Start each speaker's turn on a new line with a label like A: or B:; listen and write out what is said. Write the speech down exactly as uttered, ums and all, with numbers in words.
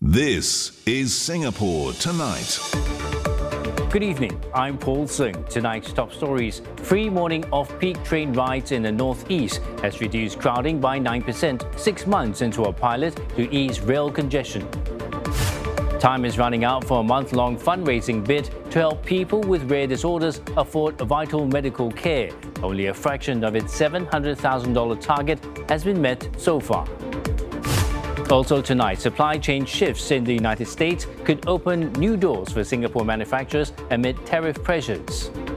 A: This is Singapore Tonight.
B: Good evening, I'm Paul Singh. Tonight's top stories. Free morning off-peak train rides in the northeast has reduced crowding by nine percent six months into a pilot to ease rail congestion. Time is running out for a month-long fundraising bid to help people with rare disorders afford vital medical care. Only a fraction of its seven hundred thousand dollars target has been met so far. Also tonight, supply chain shifts in the United States could open new doors for Singapore manufacturers amid tariff pressures.